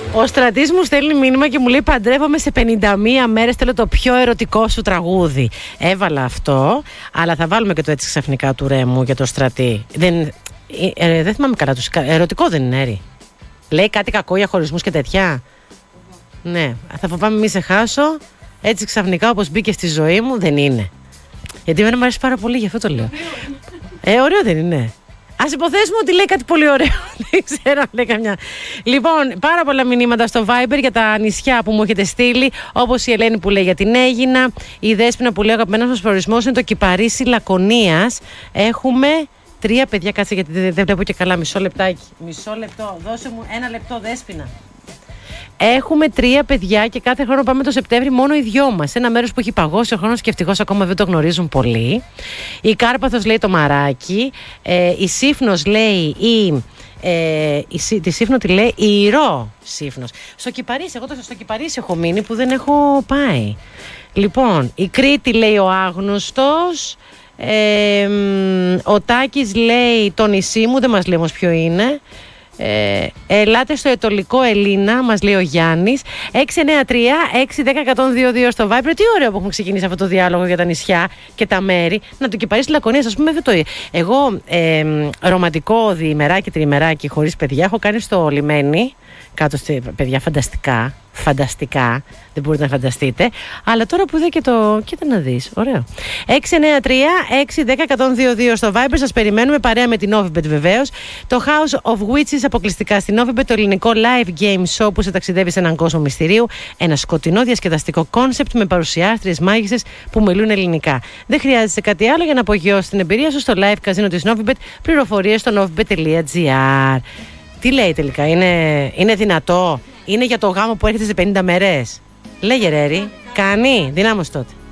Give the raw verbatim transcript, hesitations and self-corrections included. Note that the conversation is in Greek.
Ο Στρατής μου στέλνει μήνυμα και μου λέει: παντρεύομαι σε πενήντα μία μέρες. Θέλω το πιο ερωτικό σου τραγούδι. Έβαλα αυτό, αλλά θα βάλουμε και το Έτσι Ξαφνικά του Ρέμου για το Στρατή. Δεν, ε, ε, δεν θυμάμαι καλά. Τους, ερωτικό δεν είναι, Έρη? Λέει κάτι κακό για χωρισμούς και τέτοια. Ναι, θα φοβάμαι μη σε χάσω. Έτσι ξαφνικά όπως μπήκε στη ζωή μου, δεν είναι. Γιατί εμένα μου αρέσει πάρα πολύ, γι' αυτό το λέω. Ε, ωραίο δεν είναι? Ας υποθέσουμε ότι λέει κάτι πολύ ωραίο. Δεν ξέρω αν λέει καμιά. Λοιπόν, πάρα πολλά μηνύματα στο Viber για τα νησιά που μου έχετε στείλει. Όπως η Ελένη που λέει για την Αίγινα. Η Δέσποινα που λέει: αγαπημένος μας προορισμός είναι το Κυπαρίσι Λακωνίας. Έχουμε τρία παιδιά. Κάτσε γιατί δεν, δεν βλέπω και καλά. Μισό λεπτάκι. Μισό λεπτό. Δώσε μου ένα λεπτό, Δέσποινα. Έχουμε τρία παιδιά και κάθε χρόνο πάμε το Σεπτέμβρη μόνο οι δυο μας. Ένα μέρος που έχει παγώσει ο χρόνος και ευτυχώς ακόμα δεν το γνωρίζουν πολύ. Η Κάρπαθος λέει το Μαράκι. Ε, η Σύφνος λέει η. Ε, η, τη Σύφνο τη λέει η Ηρώ Σύφνος. Στο Κυπαρίσι, εγώ το, στο Κυπαρίσι έχω μείνει που δεν έχω πάει. Λοιπόν, η Κρήτη λέει ο Άγνωστος. Ε, ο Τάκης λέει το νησί μου, δεν μας λέει όμως ποιο είναι. Ε, ελάτε στο Ετωλικό Ελλήνα, μας λέει ο Γιάννης. Έξι εννιά τρία έξι ένα μηδέν ένα δύο δύο στο Viber. Τι ωραίο που έχουμε ξεκινήσει αυτό το διάλογο για τα νησιά και τα μέρη. Να το Κυπαρίσι Λακωνίας, ας πούμε. Το... Εγώ ε, ρομαντικό διημεράκι, τριημεράκι χωρίς παιδιά έχω κάνει στο λιμένι. Κάτω στη παιδιά, φανταστικά. Φανταστικά, δεν μπορείτε να φανταστείτε. Αλλά τώρα που είδα και το. Κοίτα να δεις, ωραίο. έξι εννιά τρία έξι ένα μηδέν ένα δύο δύο στο Viber. Σας περιμένουμε παρέα με την Novibet βεβαίως. Το House of Witches αποκλειστικά στην Novibet, το ελληνικό live game show που σε ταξιδεύει σε έναν κόσμο μυστηρίου. Ένα σκοτεινό διασκεδαστικό κόνσεπτ με παρουσιάστριες μάγισσες που μιλούν ελληνικά. Δεν χρειάζεται κάτι άλλο για να απογειώσει την εμπειρία σου στο live καζίνο της Novibet. Πληροφορίες στο novibet τελεία gr. Τι λέει τελικά, είναι, είναι δυνατό? Είναι για το γάμο που έρχεται σε πενήντα μέρες? Λέγε ρε, Ρη, κάνει, δυνάμωση τότε.